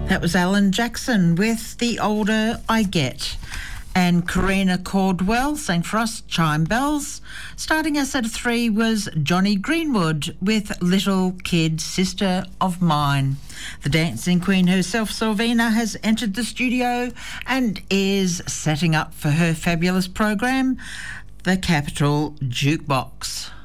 That was Alan Jackson with The Older I Get. And Karina Caldwell sang for us Chime Bells. Starting us at 3 was Johnny Greenwood with Little Kid Sister of Mine. The dancing queen herself, Silvina, has entered the studio and is setting up for her fabulous program, The Capital Jukebox.